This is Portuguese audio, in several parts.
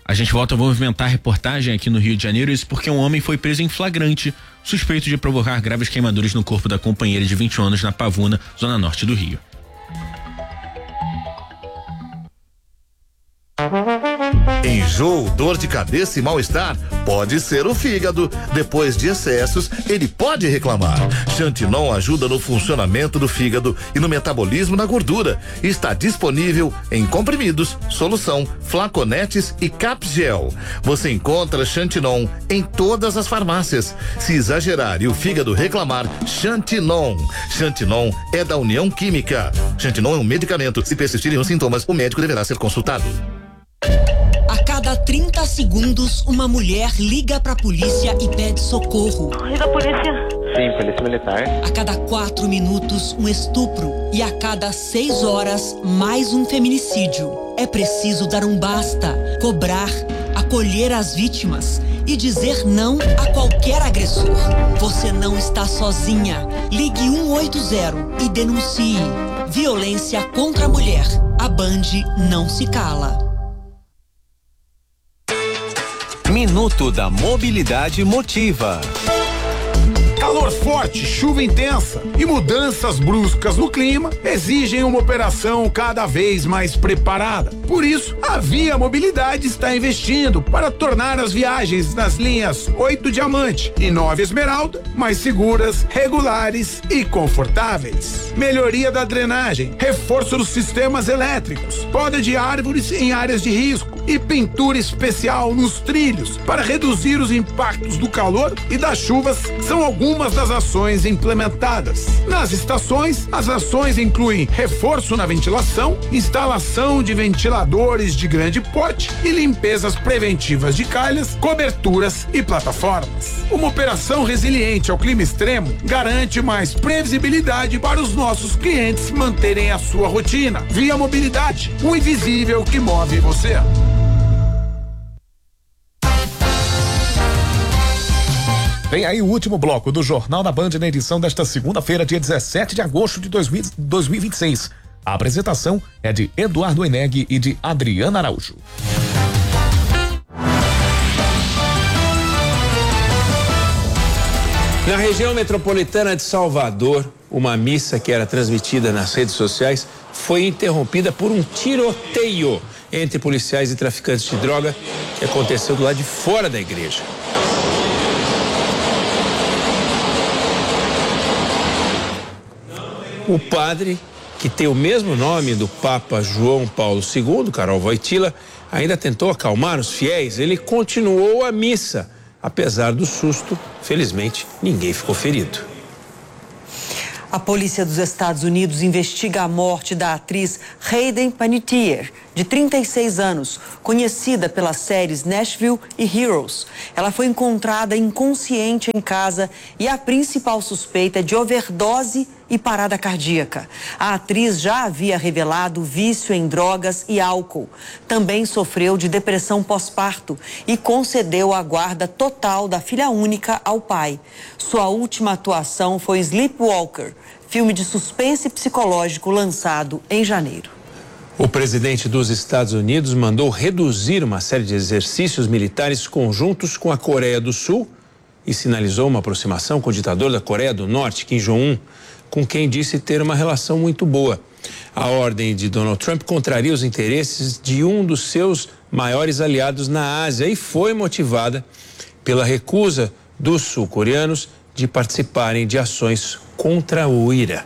A gente volta a movimentar a reportagem aqui no Rio de Janeiro, isso porque um homem foi preso em flagrante, suspeito de provocar graves queimaduras no corpo da companheira de 21 anos na Pavuna, zona norte do Rio. Enjoo, dor de cabeça e mal-estar pode ser o fígado. Depois de excessos, ele pode reclamar. Xantinon ajuda no funcionamento do fígado e no metabolismo da gordura. Está disponível em comprimidos, solução, flaconetes e capgel. Você encontra Xantinon em todas as farmácias. Se exagerar e o fígado reclamar, Xantinon. Xantinon é da União Química. Xantinon é um medicamento. Se persistirem os sintomas, o médico deverá ser consultado. A cada 30 segundos, uma mulher liga pra polícia e pede socorro. E da polícia? Sim, polícia militar. A cada 4 minutos, um estupro. E a cada 6 horas, mais um feminicídio. É preciso dar um basta, cobrar, acolher as vítimas e dizer não a qualquer agressor. Você não está sozinha. Ligue 180 e denuncie. Violência contra a mulher. A Band não se cala. Minuto da Mobilidade Motiva. Calor forte, chuva intensa e mudanças bruscas no clima exigem uma operação cada vez mais preparada. Por isso, a Via Mobilidade está investindo para tornar as viagens nas linhas 8 Diamante e 9 Esmeralda mais seguras, regulares e confortáveis. Melhoria da drenagem, reforço dos sistemas elétricos, poda de árvores em áreas de risco e pintura especial nos trilhos para reduzir os impactos do calor e das chuvas são algumas das ações implementadas. Nas estações, as ações incluem reforço na ventilação, instalação de ventiladores de grande porte e limpezas preventivas de calhas, coberturas e plataformas. Uma operação resiliente ao clima extremo garante mais previsibilidade para os nossos clientes manterem a sua rotina. Via Mobilidade, o invisível que move você. Vem aí o último bloco do Jornal da Band na edição desta segunda-feira, dia 17 de agosto de 2026. A apresentação é de Eduardo Eneg e de Adriana Araújo. Na região metropolitana de Salvador, uma missa que era transmitida nas redes sociais foi interrompida por um tiroteio entre policiais e traficantes de droga que aconteceu do lado de fora da igreja. O padre, que tem o mesmo nome do Papa João Paulo II, Karol Wojtyła, ainda tentou acalmar os fiéis. Ele continuou a missa. Apesar do susto, felizmente, ninguém ficou ferido. A polícia dos Estados Unidos investiga a morte da atriz Hayden Panettiere, de 36 anos, conhecida pelas séries Nashville e Heroes. Ela foi encontrada inconsciente em casa e a principal suspeita é de overdose e parada cardíaca. A atriz já havia revelado vício em drogas e álcool. Também sofreu de depressão pós-parto e concedeu a guarda total da filha única ao pai. Sua última atuação foi Sleepwalker, filme de suspense psicológico lançado em janeiro. O presidente dos Estados Unidos mandou reduzir uma série de exercícios militares conjuntos com a Coreia do Sul e sinalizou uma aproximação com o ditador da Coreia do Norte, Kim Jong-un, com quem disse ter uma relação muito boa. A ordem de Donald Trump contraria os interesses de um dos seus maiores aliados na Ásia e foi motivada pela recusa dos sul-coreanos de participarem de ações contra o Irã.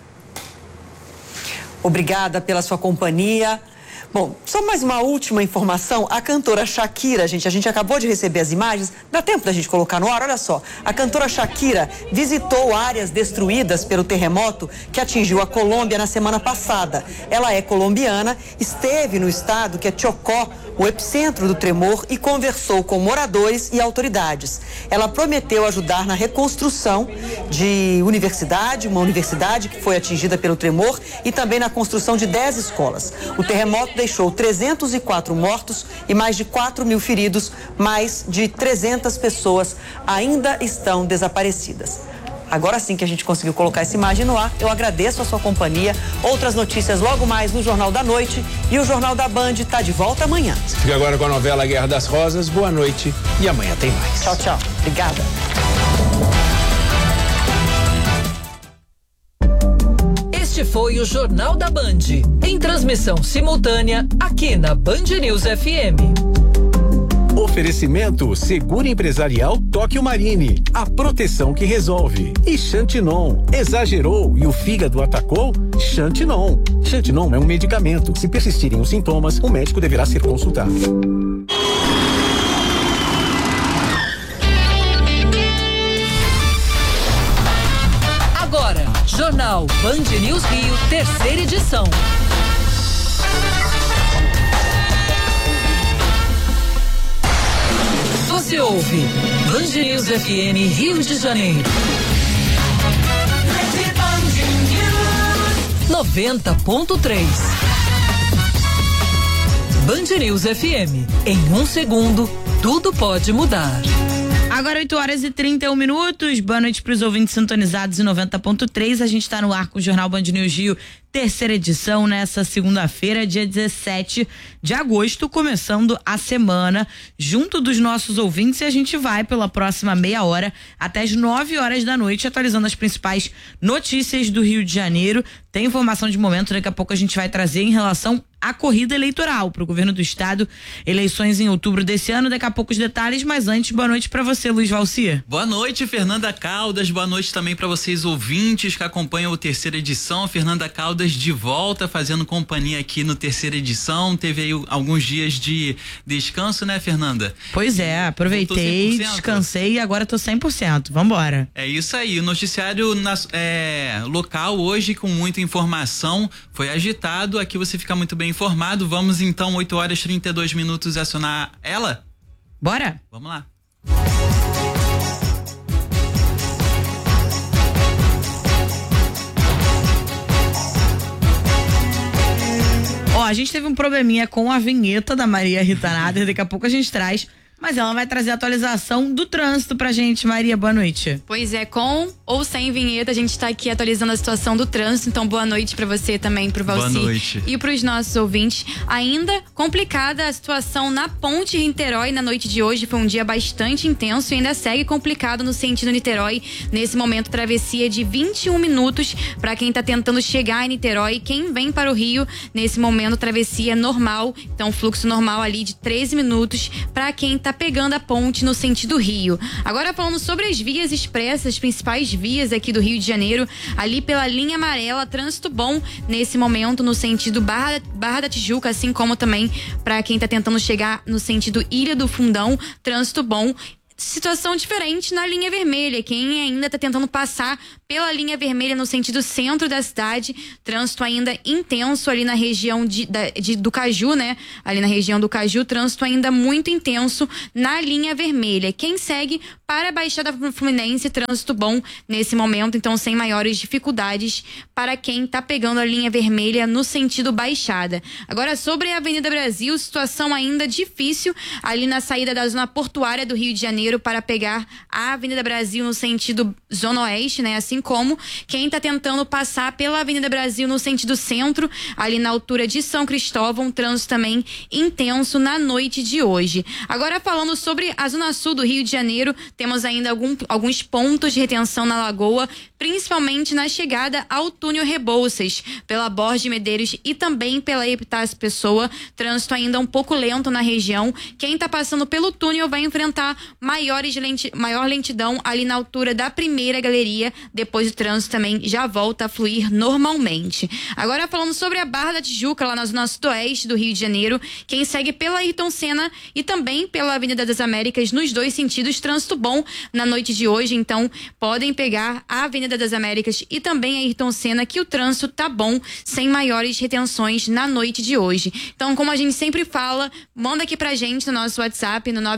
Obrigada pela sua companhia. Bom, só mais uma última informação. A cantora Shakira, a gente acabou de receber as imagens. Dá tempo da gente colocar no ar? Olha só. A cantora Shakira visitou áreas destruídas pelo terremoto que atingiu a Colômbia na semana passada. Ela é colombiana, esteve no estado que é Chocó, o epicentro do tremor, e conversou com moradores e autoridades. Ela prometeu ajudar na reconstrução de uma universidade que foi atingida pelo tremor e também na construção de 10 escolas. O terremoto deixou 304 mortos e mais de 4.000 feridos, mais de 300 pessoas ainda estão desaparecidas. Agora sim que a gente conseguiu colocar essa imagem no ar, eu agradeço a sua companhia. Outras notícias logo mais no Jornal da Noite, e o Jornal da Band está de volta amanhã. Fica agora com a novela Guerra das Rosas. Boa noite e amanhã tem mais. Tchau, tchau. Obrigada. Este foi o Jornal da Band, em transmissão simultânea aqui na Band News FM. Oferecimento Seguro Empresarial Tóquio Marine, a proteção que resolve. E Xantinon, exagerou e o fígado atacou? Xantinon. Xantinon é um medicamento. Se persistirem os sintomas, o médico deverá ser consultado. Agora, Jornal Band News Rio, terceira edição. Você ouve Band News FM Rio de Janeiro. 90.3. Band News FM. Em 1 segundo, tudo pode mudar. Agora 8h31. Boa noite para os ouvintes sintonizados em 90.3. A gente está no ar com o Jornal Band News Rio, terceira edição, nessa segunda-feira, dia 17 de agosto, começando a semana junto dos nossos ouvintes, e a gente vai pela próxima meia hora até as 9 horas da noite, atualizando as principais notícias do Rio de Janeiro. Tem informação de momento, daqui a pouco a gente vai trazer em relação à corrida eleitoral para o governo do estado, eleições em outubro desse ano. Daqui a pouco os detalhes, mas antes, boa noite para você, Luiz Valci. Boa noite, Fernanda Caldas. Boa noite também para vocês ouvintes que acompanham o terceira edição. Fernanda Caldas de volta, fazendo companhia aqui no terceira edição. Teve aí alguns dias de descanso, né, Fernanda? Pois é, aproveitei, descansei e agora tô 100%. Vambora. É isso aí, o noticiário local hoje com muita informação, foi agitado, aqui você fica muito bem informado. Vamos então, 8h32, acionar ela? Bora? Vamos lá. Ó, a gente teve um probleminha com a vinheta da Maria Rita Nader, daqui a pouco a gente traz, mas ela vai trazer a atualização do trânsito pra gente. Maria, boa noite. Pois é, com ou sem vinheta, a gente tá aqui atualizando a situação do trânsito, então boa noite pra você também, pro Valci e pros nossos ouvintes. Ainda complicada a situação na Ponte Niterói na noite de hoje, foi um dia bastante intenso e ainda segue complicado no sentido Niterói. Nesse momento, travessia de 21 minutos pra quem tá tentando chegar em Niterói. Quem vem para o Rio, nesse momento, travessia normal, então fluxo normal ali de 13 minutos pra quem tá pegando a ponte no sentido Rio. Agora falando sobre as vias expressas, as principais vias aqui do Rio de Janeiro, ali pela linha amarela, trânsito bom nesse momento no sentido Barra da Tijuca, assim como também para quem tá tentando chegar no sentido Ilha do Fundão, trânsito bom. Situação diferente na linha vermelha, quem ainda está tentando passar pela linha vermelha no sentido centro da cidade, trânsito ainda intenso ali na região do Caju, né? Ali na região do Caju, trânsito ainda muito intenso na linha vermelha. Quem segue para a Baixada Fluminense, trânsito bom nesse momento, então sem maiores dificuldades para quem está pegando a linha vermelha no sentido Baixada. Agora sobre a Avenida Brasil, situação ainda difícil ali na saída da zona portuária do Rio de Janeiro para pegar a Avenida Brasil no sentido Zona Oeste, né? Assim como quem está tentando passar pela Avenida Brasil no sentido centro, ali na altura de São Cristóvão, trânsito também intenso na noite de hoje. Agora falando sobre a Zona Sul do Rio de Janeiro, temos ainda alguns pontos de retenção na Lagoa, principalmente na chegada ao túnel Rebouças, pela Borges de Medeiros e também pela Epitácio Pessoa, trânsito ainda um pouco lento na região. Quem está passando pelo túnel vai enfrentar maior lentidão ali na altura da primeira galeria, depois o trânsito também já volta a fluir normalmente. Agora falando sobre a Barra da Tijuca, lá na zona sudoeste do Rio de Janeiro, quem segue pela Ayrton Senna e também pela Avenida das Américas, nos dois sentidos, trânsito bom na noite de hoje, então podem pegar a Avenida das Américas e também a Ayrton Senna, que o trânsito tá bom, sem maiores retenções na noite de hoje. Então, como a gente sempre fala, manda aqui pra gente no nosso WhatsApp, no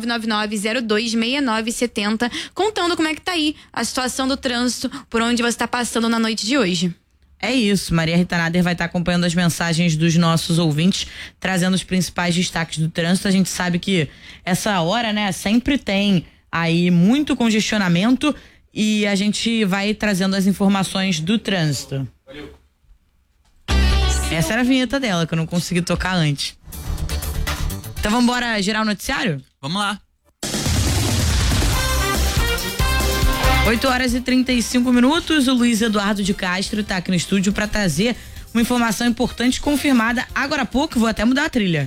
999-026970, contando como é que tá aí a situação do trânsito, por onde você tá passando na noite de hoje. É isso, Maria Rita Nader vai estar acompanhando as mensagens dos nossos ouvintes, trazendo os principais destaques do trânsito. A gente sabe que essa hora, né, sempre tem aí muito congestionamento e a gente vai trazendo as informações do trânsito. Valeu. Essa era a vinheta dela, que eu não consegui tocar antes. Então vamos embora girar o noticiário? Vamos lá. 8h35, o Luiz Eduardo de Castro está aqui no estúdio para trazer uma informação importante confirmada agora há pouco. Vou até mudar a trilha.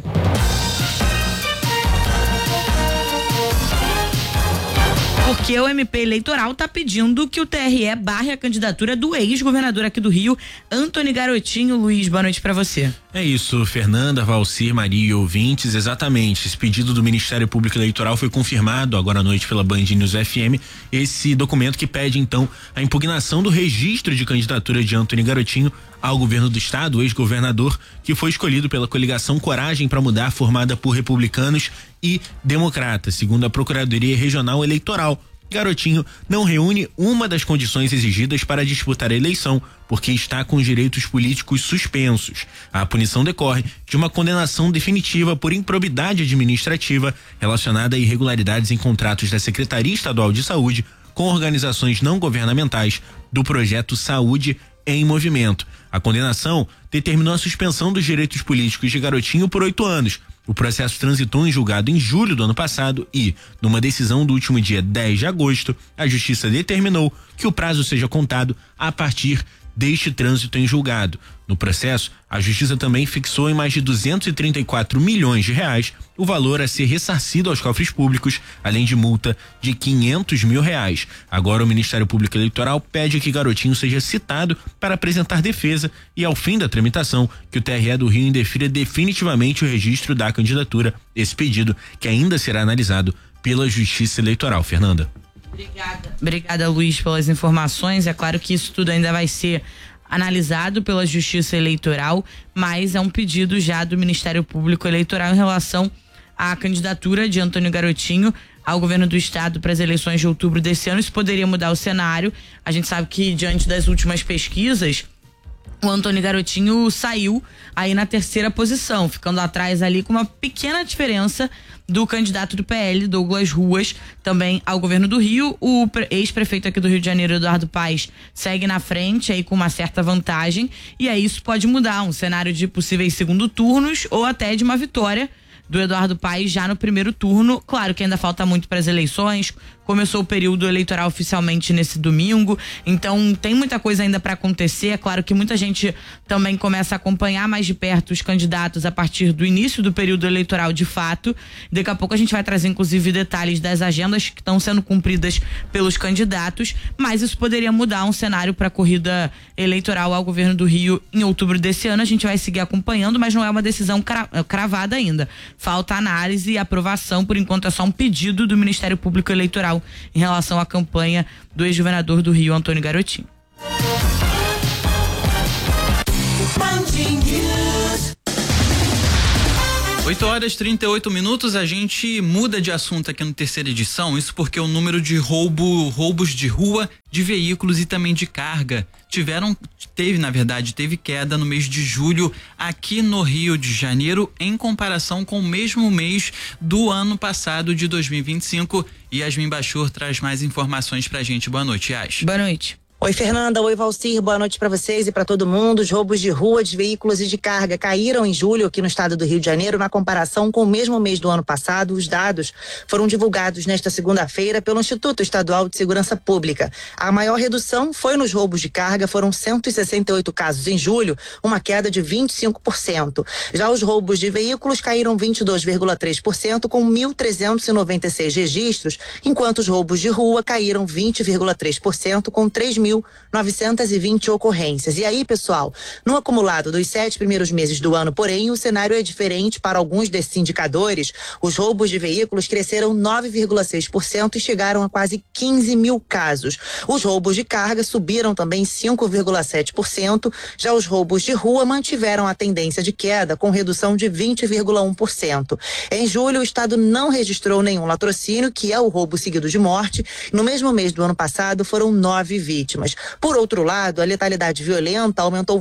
Porque o MP eleitoral está pedindo que o TRE barre a candidatura do ex-governador aqui do Rio, Antony Garotinho. Luiz, boa noite para você. É isso, Fernanda, Valcir, Maria e ouvintes, exatamente. Esse pedido do Ministério Público Eleitoral foi confirmado agora à noite pela Band News FM. Esse documento que pede, então, a impugnação do registro de candidatura de Antony Garotinho ao governo do estado, o ex-governador, que foi escolhido pela coligação Coragem para Mudar, formada por republicanos e democratas, segundo a Procuradoria Regional Eleitoral. Garotinho não reúne uma das condições exigidas para disputar a eleição, porque está com os direitos políticos suspensos. A punição decorre de uma condenação definitiva por improbidade administrativa relacionada a irregularidades em contratos da Secretaria Estadual de Saúde com organizações não governamentais do projeto Saúde em Movimento. A condenação determinou a suspensão dos direitos políticos de Garotinho por 8 anos. O processo transitou em julgado em julho do ano passado e, numa decisão do último dia 10 de agosto, a Justiça determinou que o prazo seja contado a partir deste trânsito em julgado. No processo, a Justiça também fixou em mais de 234 milhões de reais o valor a ser ressarcido aos cofres públicos, além de multa de 500 mil reais. Agora o Ministério Público Eleitoral pede que Garotinho seja citado para apresentar defesa e, ao fim da tramitação, que o TRE do Rio indefira definitivamente o registro da candidatura. Esse pedido que ainda será analisado pela Justiça Eleitoral. Fernanda. Obrigada, Luiz, pelas informações. É claro que isso tudo ainda vai ser analisado pela Justiça Eleitoral, mas é um pedido já do Ministério Público Eleitoral em relação à candidatura de Antony Garotinho ao governo do estado para as eleições de outubro desse ano. Isso poderia mudar o cenário. A gente sabe que, diante das últimas pesquisas, o Antony Garotinho saiu aí na 3ª posição, ficando atrás ali com uma pequena diferença do candidato do PL, Douglas Ruas, também ao governo do Rio. O ex-prefeito aqui do Rio de Janeiro, Eduardo Paes, segue na frente aí com uma certa vantagem, e aí isso pode mudar um cenário de possíveis segundo turnos ou até de uma vitória do Eduardo Paes já no primeiro turno. Claro que ainda falta muito para as eleições, começou o período eleitoral oficialmente nesse domingo, então tem muita coisa ainda para acontecer. É claro que muita gente também começa a acompanhar mais de perto os candidatos a partir do início do período eleitoral de fato. Daqui a pouco a gente vai trazer inclusive detalhes das agendas que estão sendo cumpridas pelos candidatos, mas isso poderia mudar um cenário para a corrida eleitoral ao governo do Rio em outubro desse ano. A gente vai seguir acompanhando, mas não é uma decisão cravada ainda. Falta análise e aprovação. Por enquanto é só um pedido do Ministério Público Eleitoral em relação à campanha do ex-governador do Rio, Antony Garotinho. 8h38, a gente muda de assunto aqui no terceira edição, isso porque o número de roubos de rua, de veículos e também de carga teve queda no mês de julho aqui no Rio de Janeiro em comparação com o mesmo mês do ano passado de 2025. Yasmin Bachur traz mais informações pra gente. Boa noite, Yas. Boa noite. Oi, Fernanda. Oi, Valcir. Boa noite para vocês e para todo mundo. Os roubos de rua, de veículos e de carga caíram em julho aqui no estado do Rio de Janeiro na comparação com o mesmo mês do ano passado. Os dados foram divulgados nesta segunda-feira pelo Instituto Estadual de Segurança Pública. A maior redução foi nos roubos de carga, foram 168 casos em julho, uma queda de 25%. Já os roubos de veículos caíram 22,3% com 1.396 registros, enquanto os roubos de rua caíram 20,3% com 3.920 ocorrências. E aí, pessoal, no acumulado dos 7 primeiros meses do ano, porém, o cenário é diferente para alguns desses indicadores. Os roubos de veículos cresceram 9,6% e chegaram a quase 15 mil casos. Os roubos de carga subiram também 5,7%. Já os roubos de rua mantiveram a tendência de queda, com redução de 20,1%. Em julho, o estado não registrou nenhum latrocínio, que é o roubo seguido de morte. No mesmo mês do ano passado, foram 9 vítimas. Por outro lado, a letalidade violenta aumentou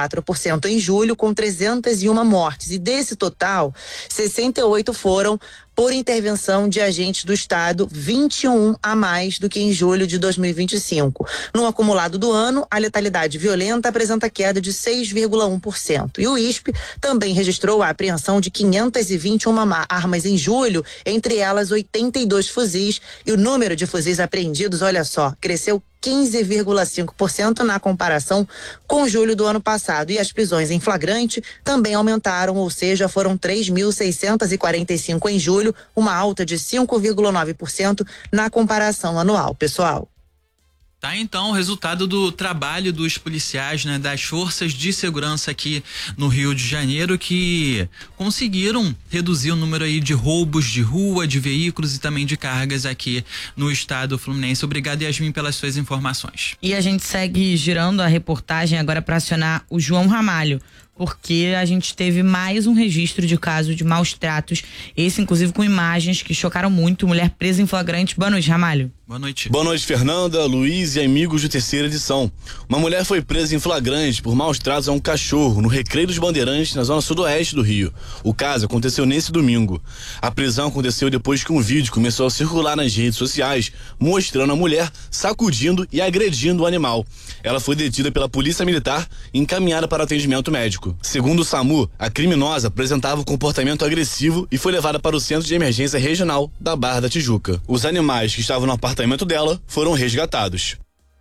25,4% em julho, com 301 mortes. E desse total, 68 foram por intervenção de agentes do Estado, 21 a mais do que em julho de 2025. No acumulado do ano, a letalidade violenta apresenta queda de 6,1%. E o ISP também registrou a apreensão de 521 armas em julho, entre elas 82 fuzis, e o número de fuzis apreendidos, olha só, cresceu 15,5% na comparação com julho do ano passado. E as prisões em flagrante também aumentaram, ou seja, foram 3.645 em julho, uma alta de 5,9% na comparação anual, pessoal. Tá, então, o resultado do trabalho dos policiais, né, das forças de segurança aqui no Rio de Janeiro, que conseguiram reduzir o número aí de roubos de rua, de veículos e também de cargas aqui no estado fluminense. Obrigado, Yasmin, pelas suas informações. E a gente segue girando a reportagem agora para acionar o João Ramalho, porque a gente teve mais um registro de caso de maus tratos, esse inclusive com imagens que chocaram muito, mulher presa em flagrante. Boa noite, Ramalho. Boa noite. Boa noite, Fernanda, Luiz e amigos de terceira edição. Uma mulher foi presa em flagrante por maus tratos a um cachorro no Recreio dos Bandeirantes, na zona sudoeste do Rio. O caso aconteceu nesse domingo. A prisão aconteceu depois que um vídeo começou a circular nas redes sociais, mostrando a mulher sacudindo e agredindo o animal. Ela foi detida pela Polícia Militar e encaminhada para atendimento médico. Segundo o SAMU, a criminosa apresentava um comportamento agressivo e foi levada para o Centro de Emergência Regional da Barra da Tijuca. Os animais que estavam no apartamento dela foram resgatados.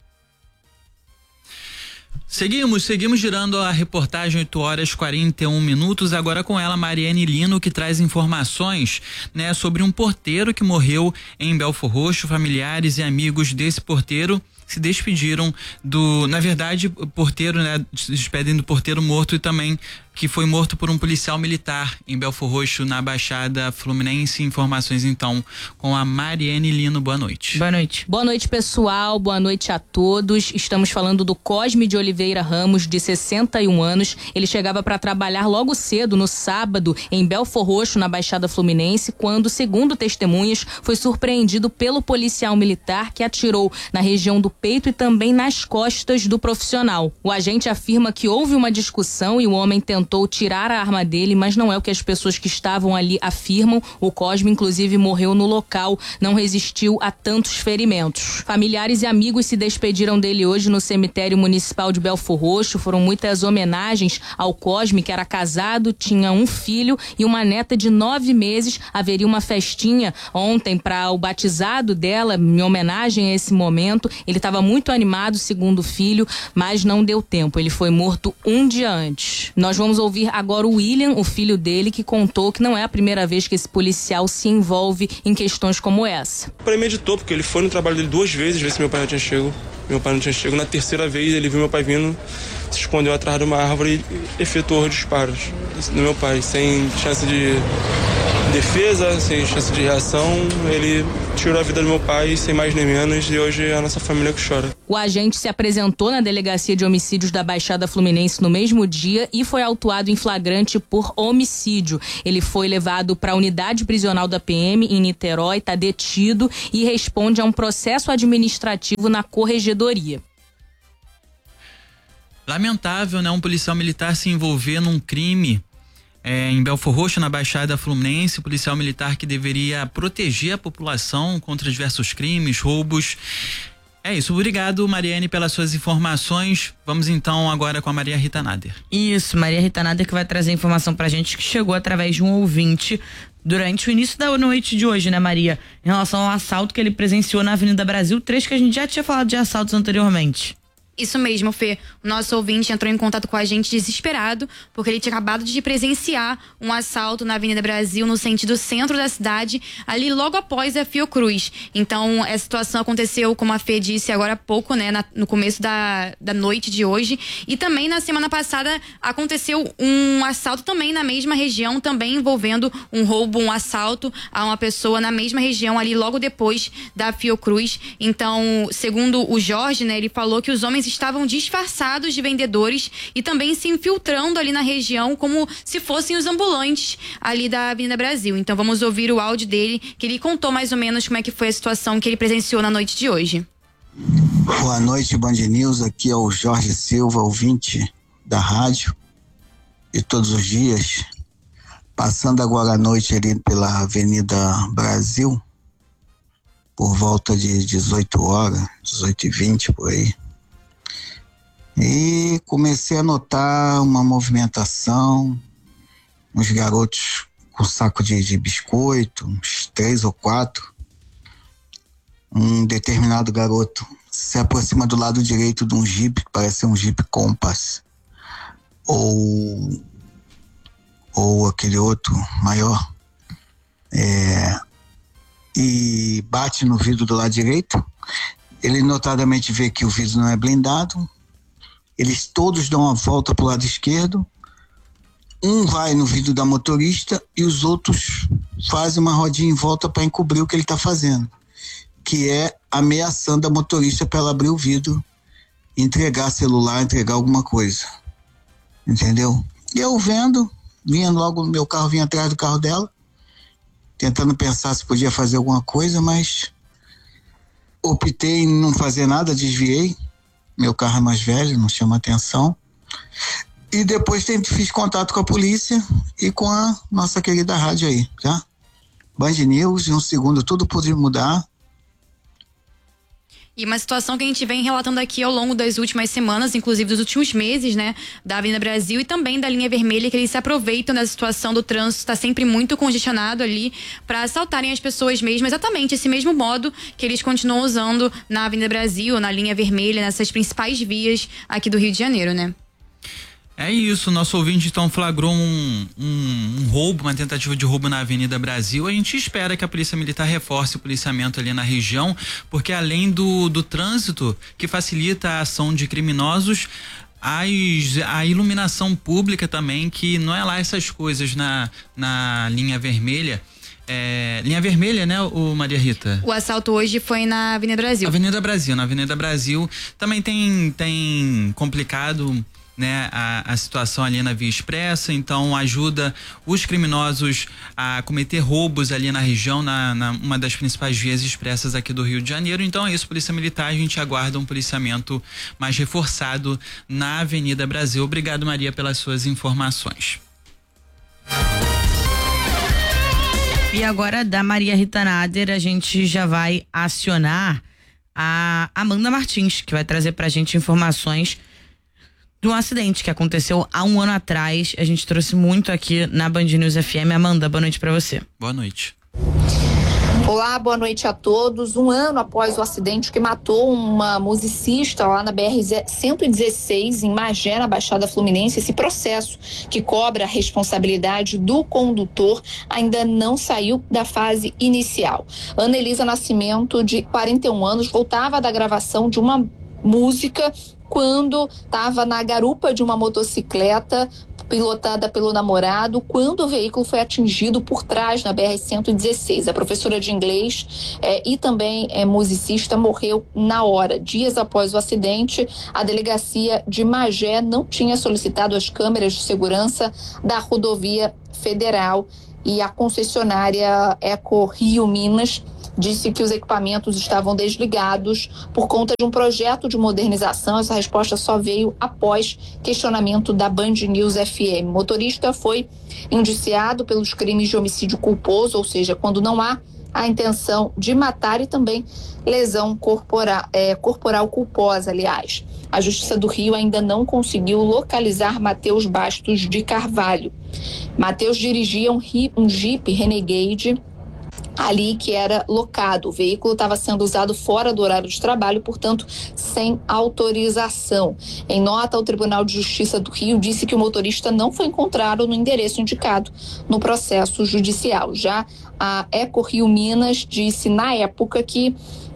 Seguimos girando a reportagem 8h41, agora com ela, Mariane Lino, que traz informações, né, sobre um porteiro que morreu em Belfor Roxo. Familiares e amigos desse porteiro se despediram na verdade, o porteiro, né, se despedem do porteiro morto e também que foi morto por um policial militar em Belfor Roxo, na Baixada Fluminense. Informações então com a Mariane Lino. Boa noite. Boa noite. Boa noite, pessoal. Boa noite a todos. Estamos falando do Cosme de Oliveira Ramos, de 61 anos. Ele chegava para trabalhar logo cedo no sábado em Belfor Roxo, na Baixada Fluminense, quando, segundo testemunhas, foi surpreendido pelo policial militar que atirou na região do peito e também nas costas do profissional. O agente afirma que houve uma discussão e o homem tentou tirar a arma dele, mas não é o que as pessoas que estavam ali afirmam. O Cosme, inclusive, morreu no local, não resistiu a tantos ferimentos. Familiares e amigos se despediram dele hoje no cemitério municipal de Belfor Roxo. Foram muitas homenagens ao Cosme, que era casado, tinha um filho e uma neta de 9 meses. Haveria uma festinha ontem para o batizado dela, em homenagem a esse momento. Ele estava muito animado, segundo o filho, mas não deu tempo. Ele foi morto um dia antes. Nós vamos ouvir agora o William, o filho dele, que contou que não é a primeira vez que esse policial se envolve em questões como essa. Premeditou, porque ele foi no trabalho dele 2 vezes, ver se meu pai não tinha chego. Meu pai não tinha chego. Na terceira vez, ele viu meu pai vindo, se escondeu atrás de uma árvore e efetuou os disparos no meu pai, sem chance de defesa, sem chance de reação. Ele tirou a vida do meu pai, sem mais nem menos, e hoje é a nossa família que chora. O agente se apresentou na Delegacia de Homicídios da Baixada Fluminense no mesmo dia e foi autuado em flagrante por homicídio. Ele foi levado para a unidade prisional da PM em Niterói, está detido e responde a um processo administrativo na corregedoria. Lamentável, né? Um policial militar se envolver num crime em Belfor Roxo, na Baixada Fluminense. Policial militar que deveria proteger a população contra diversos crimes, roubos. É isso, obrigado, Mariane, pelas suas informações. Vamos então agora com a Maria Rita Nader. Isso, Maria Rita Nader, que vai trazer informação pra gente que chegou através de um ouvinte durante o início da noite de hoje, né, Maria? Em relação ao assalto que ele presenciou na Avenida Brasil, 3, que a gente já tinha falado de assaltos anteriormente. Isso mesmo, Fê. O nosso ouvinte entrou em contato com a gente desesperado, porque ele tinha acabado de presenciar um assalto na Avenida Brasil, no sentido centro da cidade, ali logo após a Fiocruz. Então, essa situação aconteceu, como a Fê disse agora há pouco, né, no começo da noite de hoje. E também na semana passada aconteceu um assalto também na mesma região, também envolvendo um roubo, um assalto a uma pessoa na mesma região, ali logo depois da Fiocruz. Então, segundo o Jorge, né, ele falou que os homens estavam disfarçados de vendedores e também se infiltrando ali na região como se fossem os ambulantes ali da Avenida Brasil. Então vamos ouvir o áudio dele, que ele contou mais ou menos como é que foi a situação que ele presenciou na noite de hoje. Boa noite, Band News. Aqui é o Jorge Silva, ouvinte da rádio de todos os dias. Passando agora à noite ali pela Avenida Brasil, por volta de 18 horas, 18h20 por aí. E comecei a notar uma movimentação, uns garotos com saco de biscoito, uns 3 ou 4. Um determinado garoto se aproxima do lado direito de um Jeep, que parece um Jeep Compass, ou aquele outro maior, e bate no vidro do lado direito. Ele notadamente vê que o vidro não é blindado. Eles todos dão uma volta pro lado esquerdo. Um vai no vidro da motorista e os outros fazem uma rodinha em volta para encobrir o que ele está fazendo, que é ameaçando a motorista para ela abrir o vidro, entregar celular, entregar alguma coisa. Entendeu? E eu vinha logo no meu carro, vinha atrás do carro dela, tentando pensar se podia fazer alguma coisa, mas optei em não fazer nada, desviei. Meu carro é mais velho, não chama atenção. E depois fiz contato com a polícia e com a nossa querida rádio aí, tá? Band News, em um segundo tudo podia mudar. E uma situação que a gente vem relatando aqui ao longo das últimas semanas, inclusive dos últimos meses, né? Da Avenida Brasil e também da linha vermelha, que eles se aproveitam da situação do trânsito, está sempre muito congestionado ali, para assaltarem as pessoas mesmo, exatamente esse mesmo modo que eles continuam usando na Avenida Brasil, na linha vermelha, nessas principais vias aqui do Rio de Janeiro, né? É isso, nosso ouvinte então flagrou um roubo, uma tentativa de roubo na Avenida Brasil. A gente espera que a Polícia Militar reforce o policiamento ali na região, porque além do trânsito, que facilita a ação de criminosos, a iluminação pública também, que não é lá essas coisas na linha vermelha. Linha vermelha, né, Maria Rita? O assalto hoje foi na Avenida Brasil. Na Avenida Brasil também tem complicado, né, a situação ali na Via Expressa, então ajuda os criminosos a cometer roubos ali na região, na uma das principais vias expressas aqui do Rio de Janeiro. Então é isso, Polícia Militar, a gente aguarda um policiamento mais reforçado na Avenida Brasil. Obrigado, Maria, pelas suas informações. E agora, da Maria Rita Nader, a gente já vai acionar a Amanda Martins, que vai trazer pra gente informações de um acidente que aconteceu há um ano atrás. A gente trouxe muito aqui na Band News FM. Amanda, boa noite pra você. Boa noite. Olá, boa noite a todos. Um ano após o acidente que matou uma musicista lá na BR-116, em Magé, na Baixada Fluminense, esse processo que cobra a responsabilidade do condutor ainda não saiu da fase inicial. Ana Elisa Nascimento, de 41 anos, voltava da gravação de uma música quando estava na garupa de uma motocicleta pilotada pelo namorado, quando o veículo foi atingido por trás na BR-116. A professora de inglês e também musicista morreu na hora. Dias após o acidente, a delegacia de Magé não tinha solicitado as câmeras de segurança da rodovia federal e a concessionária Eco Rio Minas disse que os equipamentos estavam desligados por conta de um projeto de modernização. Essa resposta só veio após questionamento da Band News FM. O motorista foi indiciado pelos crimes de homicídio culposo, ou seja, quando não há a intenção de matar, e também lesão corporal culposa, aliás. A Justiça do Rio ainda não conseguiu localizar Matheus Bastos de Carvalho. Matheus dirigia um Jeep Renegade ali que era locado. O veículo estava sendo usado fora do horário de trabalho, portanto, sem autorização. Em nota, o Tribunal de Justiça do Rio disse que o motorista não foi encontrado no endereço indicado no processo judicial. Já a Eco Rio Minas disse na época que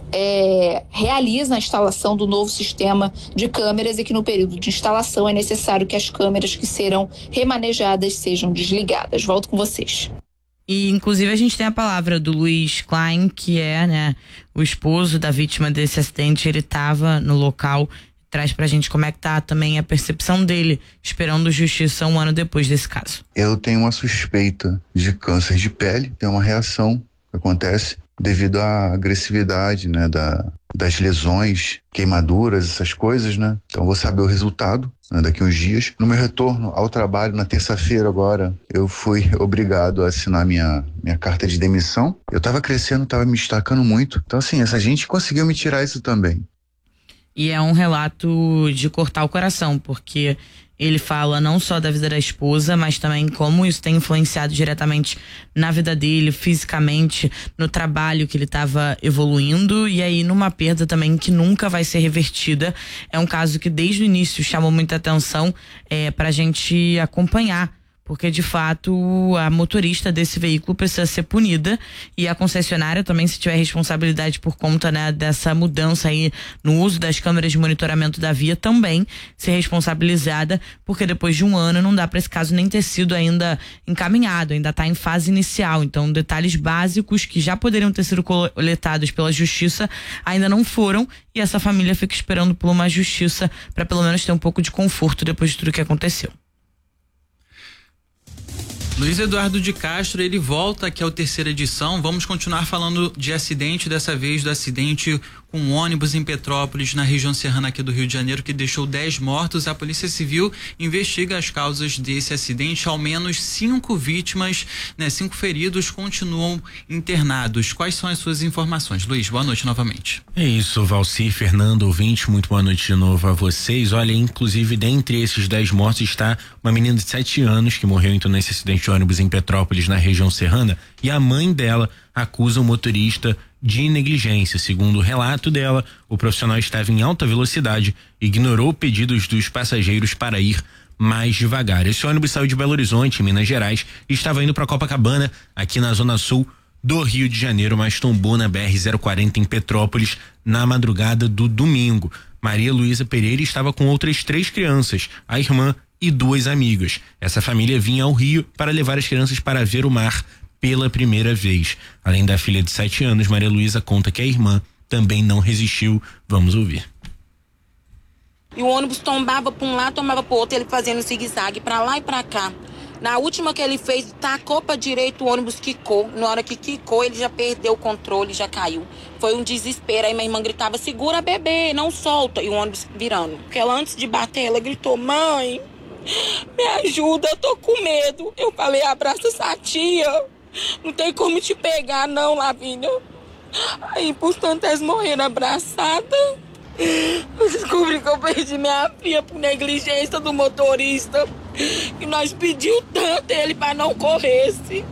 realiza a instalação do novo sistema de câmeras e que no período de instalação é necessário que as câmeras que serão remanejadas sejam desligadas. Volto com vocês. E, inclusive, a gente tem a palavra do Luiz Klein, que é, né, o esposo da vítima desse acidente. Ele estava no local. Traz pra gente como é que tá também a percepção dele, esperando justiça um ano depois desse caso. Eu tenho uma suspeita de câncer de pele, tem uma reação que acontece devido à agressividade, né, das lesões, queimaduras, essas coisas, né? Então vou saber o resultado daqui uns dias. No meu retorno ao trabalho, na terça-feira agora, eu fui obrigado a assinar minha carta de demissão. Eu estava crescendo, estava me destacando muito. Então, assim, essa gente conseguiu me tirar isso também. E é um relato de cortar o coração, porque ele fala não só da vida da esposa, mas também como isso tem influenciado diretamente na vida dele, fisicamente, no trabalho que ele estava evoluindo, e aí numa perda também que nunca vai ser revertida. É um caso que desde o início chamou muita atenção pra gente acompanhar, porque de fato a motorista desse veículo precisa ser punida, e a concessionária também, se tiver responsabilidade por conta, né, dessa mudança aí no uso das câmeras de monitoramento da via, também ser responsabilizada, porque depois de um ano não dá para esse caso nem ter sido ainda encaminhado, ainda está em fase inicial. Então detalhes básicos que já poderiam ter sido coletados pela justiça ainda não foram, e essa família fica esperando por uma justiça para pelo menos ter um pouco de conforto depois de tudo que aconteceu. Luiz Eduardo de Castro, ele volta aqui ao terceira edição. Vamos continuar falando de acidente, dessa vez do acidente com um ônibus em Petrópolis, na região serrana aqui do Rio de Janeiro, que deixou 10 mortos. A Polícia Civil investiga as causas desse acidente. Ao menos 5 vítimas, 5 feridos continuam internados. Quais são as suas informações? Luiz, boa noite novamente. É isso, Valci, Fernando, ouvinte, muito boa noite de novo a vocês. Olha, inclusive, dentre esses 10 mortos está uma menina de 7 anos que morreu então nesse acidente de ônibus em Petrópolis, na região serrana, e a mãe dela acusa o motorista de negligência. Segundo o relato dela, o profissional estava em alta velocidade e ignorou pedidos dos passageiros para ir mais devagar. Esse ônibus saiu de Belo Horizonte, em Minas Gerais, e estava indo para Copacabana, aqui na zona sul do Rio de Janeiro, mas tombou na BR-040 em Petrópolis na madrugada do domingo. Maria Luísa Pereira estava com outras 3 crianças, a irmã e 2 amigas. Essa família vinha ao Rio para levar as crianças para ver o mar pela primeira vez. Além da filha de 7 anos, Maria Luísa conta que a irmã também não resistiu. Vamos ouvir. E o ônibus tombava para um lado, tombava para o outro, ele fazendo zigue-zague para lá e para cá. Na última que ele fez, tacou para direita, o ônibus quicou. Na hora que quicou, ele já perdeu o controle, já caiu. Foi um desespero. Aí minha irmã gritava: segura, bebê, não solta. E o ônibus virando. Porque ela, antes de bater, ela gritou: mãe, me ajuda, eu tô com medo. Eu falei: abraça essa tia. Não tem como te pegar, não, Lavínia. Aí, por tanto, eles morreram abraçadas. Eu descobri que eu perdi minha filha por negligência do motorista. E nós pedimos tanto ele para não corresse.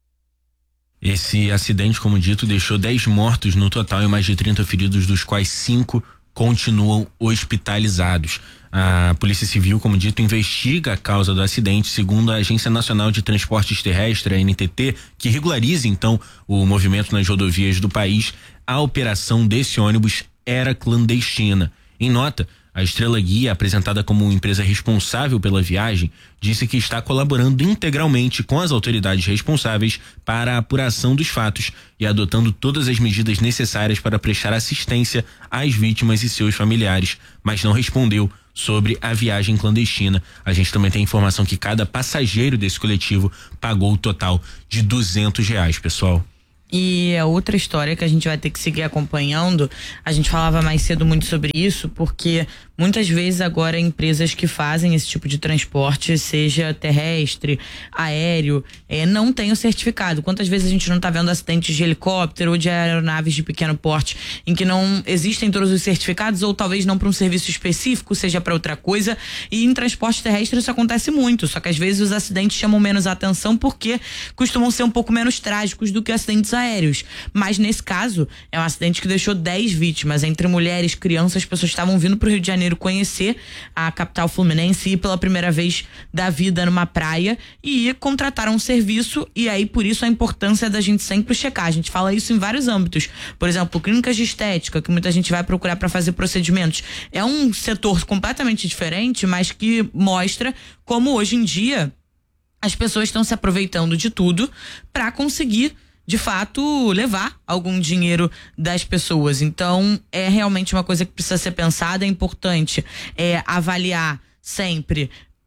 Esse acidente, como dito, deixou 10 mortos no total e mais de 30 feridos, dos quais 5 continuam hospitalizados. A Polícia Civil, como dito, investiga a causa do acidente. Segundo a Agência Nacional de Transportes Terrestres, a ANTT, que regulariza então o movimento nas rodovias do país, a operação desse ônibus era clandestina. Em nota, a Estrela Guia, apresentada como empresa responsável pela viagem, disse que está colaborando integralmente com as autoridades responsáveis para a apuração dos fatos e adotando todas as medidas necessárias para prestar assistência às vítimas e seus familiares, mas não respondeu sobre a viagem clandestina. A gente também tem informação que cada passageiro desse coletivo pagou o total de R$200, pessoal. E é outra história que a gente vai ter que seguir acompanhando. A gente falava mais cedo muito sobre isso, porque muitas vezes agora empresas que fazem esse tipo de transporte, seja terrestre, aéreo, não têm o certificado. Quantas vezes a gente não tá vendo acidentes de helicóptero ou de aeronaves de pequeno porte em que não existem todos os certificados, ou talvez não para um serviço específico, seja para outra coisa. E em transporte terrestre isso acontece muito, só que às vezes os acidentes chamam menos a atenção porque costumam ser um pouco menos trágicos do que acidentes aéreos. Mas nesse caso é um acidente que deixou 10 vítimas, entre mulheres, crianças. Pessoas estavam vindo pro Rio de Janeiro conhecer a capital fluminense, ir pela primeira vez da vida numa praia, e contrataram um serviço. E aí por isso a importância da gente sempre checar. A gente fala isso em vários âmbitos, por exemplo, clínicas de estética, que muita gente vai procurar para fazer procedimentos. É um setor completamente diferente, mas que mostra como hoje em dia as pessoas estão se aproveitando de tudo para conseguir de fato levar algum dinheiro das pessoas. Então é realmente uma coisa que precisa ser pensada. É importante avaliar sempre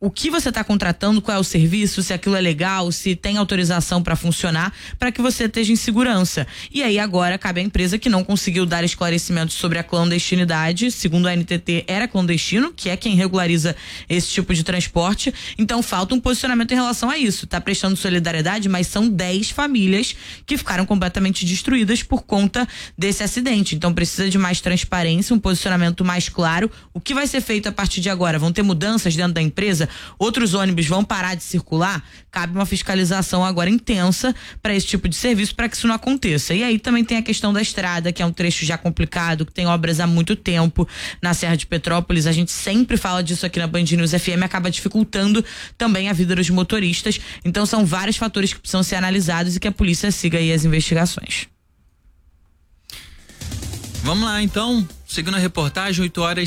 o que você está contratando, qual é o serviço, se aquilo é legal, se tem autorização para funcionar, para que você esteja em segurança. E aí agora cabe à empresa que não conseguiu dar esclarecimentos sobre a clandestinidade, segundo a NTT era clandestino, que é quem regulariza esse tipo de transporte, então falta um posicionamento em relação a isso. Tá prestando solidariedade, mas são 10 famílias que ficaram completamente destruídas por conta desse acidente, então precisa de mais transparência, um posicionamento mais claro. O que vai ser feito a partir de agora? Vão ter mudanças dentro da empresa? Outros ônibus vão parar de circular? Cabe uma fiscalização agora intensa para esse tipo de serviço, para que isso não aconteça. E aí também tem a questão da estrada, que é um trecho já complicado, que tem obras há muito tempo na Serra de Petrópolis. A gente sempre fala disso aqui na Band News FM, acaba dificultando também a vida dos motoristas. Então são vários fatores que precisam ser analisados e que a polícia siga aí as investigações. Vamos lá, então, seguindo a reportagem,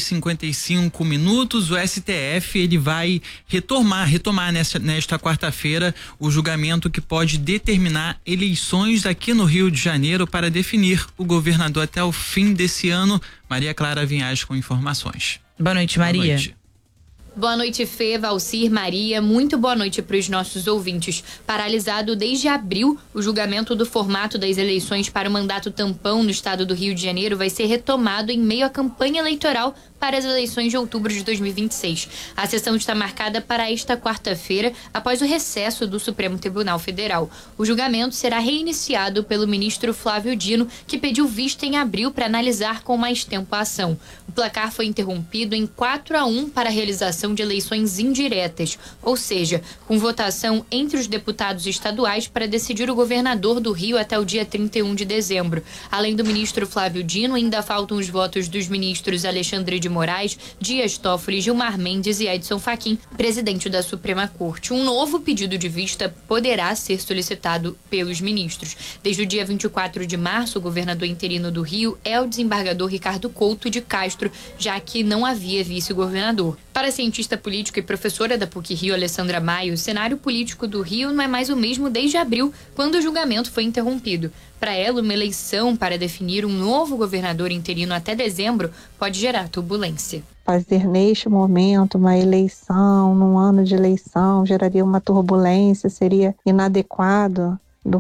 8h55, o STF ele vai retomar nesta quarta-feira o julgamento que pode determinar eleições aqui no Rio de Janeiro para definir o governador até o fim desse ano. Maria Clara Vinhais com informações. Boa noite, Maria. Boa noite. Boa noite, Fê, Valcir, Maria. Muito boa noite para os nossos ouvintes. Paralisado desde abril, o julgamento do formato das eleições para o mandato tampão no estado do Rio de Janeiro vai ser retomado em meio à campanha eleitoral para as eleições de outubro de 2026. A sessão está marcada para esta quarta-feira, após o recesso do Supremo Tribunal Federal. O julgamento será reiniciado pelo ministro Flávio Dino, que pediu vista em abril para analisar com mais tempo a ação. O placar foi interrompido em 4-1 para a realização de eleições indiretas, ou seja, com votação entre os deputados estaduais para decidir o governador do Rio até o dia 31 de dezembro. Além do ministro Flávio Dino, ainda faltam os votos dos ministros Alexandre de Moraes, Dias Toffoli, Gilmar Mendes e Edson Fachin, presidente da Suprema Corte. Um novo pedido de vista poderá ser solicitado pelos ministros. Desde o dia 24 de março, o governador interino do Rio é o desembargador Ricardo Couto de Castro, já que não havia vice-governador. Para a cientista política e professora da PUC-Rio, Alessandra Maio, o cenário político do Rio não é mais o mesmo desde abril, quando o julgamento foi interrompido. Para ela, uma eleição para definir um novo governador interino até dezembro pode gerar turbulência. Fazer neste momento uma eleição, num ano de eleição, geraria uma turbulência, seria inadequado,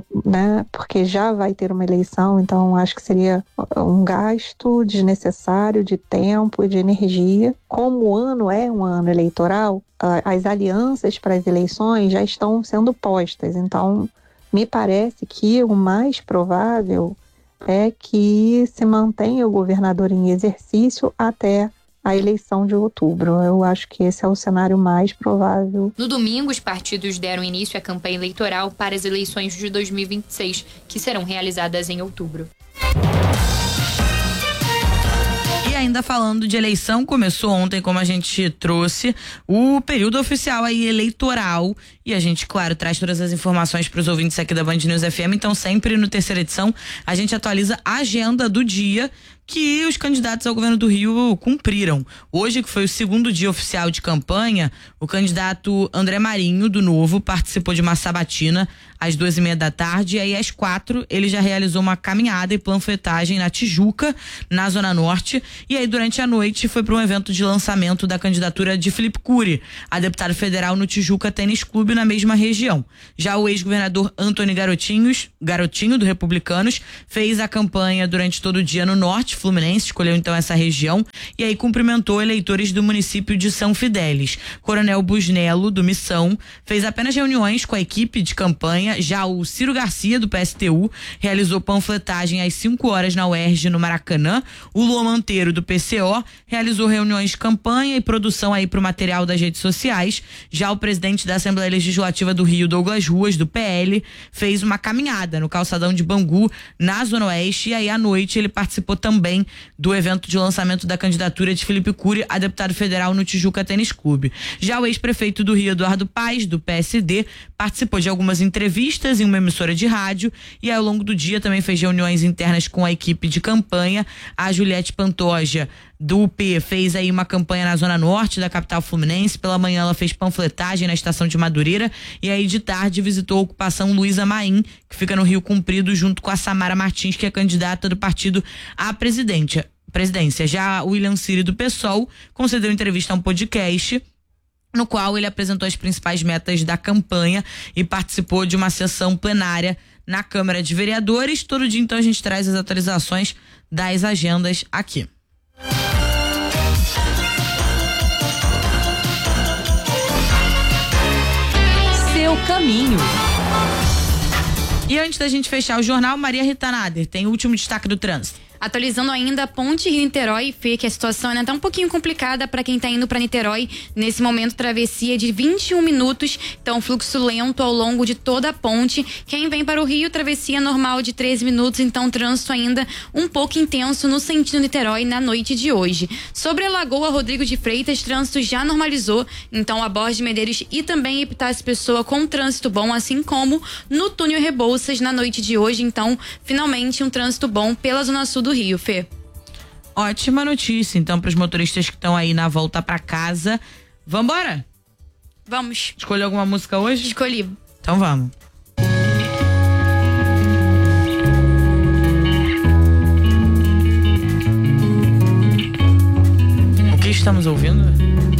né? Porque já vai ter uma eleição, então acho que seria um gasto desnecessário de tempo e de energia. Como o ano é um ano eleitoral, as alianças para as eleições já estão sendo postas, então me parece que o mais provável é que se mantenha o governador em exercício até a eleição de outubro. Eu acho que esse é o cenário mais provável. No domingo, os partidos deram início à campanha eleitoral para as eleições de 2026, que serão realizadas em outubro. E ainda falando de eleição, começou ontem, como a gente trouxe, o período oficial aí eleitoral, e a gente, claro, traz todas as informações para os ouvintes aqui da Band News FM, então sempre no terceira edição a gente atualiza a agenda do dia que os candidatos ao governo do Rio cumpriram. Hoje, que foi o segundo dia oficial de campanha, o candidato André Marinho, do Novo, participou de uma sabatina às 2:30 da tarde, e aí às 4 ele já realizou uma caminhada e panfletagem na Tijuca, na Zona Norte, e aí durante a noite foi para um evento de lançamento da candidatura de Felipe Cury, a deputado federal no Tijuca Tênis Clube, na mesma região. Já o ex-governador Antony Garotinho, do Republicanos, fez a campanha durante todo o dia no Norte Fluminense, escolheu então essa região, e aí cumprimentou eleitores do município de São Fidélis. Coronel Busnello, do Missão, fez apenas reuniões com a equipe de campanha. Já o Ciro Garcia, do PSTU, realizou panfletagem às 5 horas na UERJ, no Maracanã. O Luan Monteiro, do PCO, realizou reuniões de campanha e produção aí pro material das redes sociais. Já o presidente da Assembleia Legislativa do Rio, Douglas Ruas, do PL, fez uma caminhada no calçadão de Bangu, na Zona Oeste, e aí à noite ele participou também do evento de lançamento da candidatura de Felipe Cury a deputado federal no Tijuca Tênis Clube. Já o ex-prefeito do Rio, Eduardo Paes, do PSD, participou de algumas entrevistas em uma emissora de rádio, e ao longo do dia também fez reuniões internas com a equipe de campanha. A Juliette Pantoja, do UP, fez aí uma campanha na Zona Norte da capital fluminense. Pela manhã ela fez panfletagem na estação de Madureira, e aí de tarde visitou a ocupação Luísa Maim, que fica no Rio Comprido, junto com a Samara Martins, que é candidata do partido à presidência. Já o William Ciri, do PSOL, concedeu entrevista a um podcast, no qual ele apresentou as principais metas da campanha e participou de uma sessão plenária na Câmara de Vereadores. Todo dia, então, a gente traz as atualizações das agendas aqui. Seu caminho. E antes da gente fechar o jornal, Maria Rita Nader tem o último destaque do trânsito. Atualizando ainda a ponte Rio-Niterói, Fê, que a situação ainda tá um pouquinho complicada para quem tá indo para Niterói. Nesse momento, travessia de 21 minutos, então fluxo lento ao longo de toda a ponte. Quem vem para o Rio, travessia normal de 13 minutos, então trânsito ainda um pouco intenso no sentido Niterói na noite de hoje. Sobre a Lagoa Rodrigo de Freitas, trânsito já normalizou, então a Borges de Medeiros e também Epitácio Pessoa com trânsito bom, assim como no túnel Rebouças na noite de hoje, então finalmente um trânsito bom pela zona sul do Rio, Fê. Ótima notícia, então, para os motoristas que estão aí na volta para casa. Vambora? Vamos. Escolheu alguma música hoje? Escolhi. Então vamos. O que estamos ouvindo?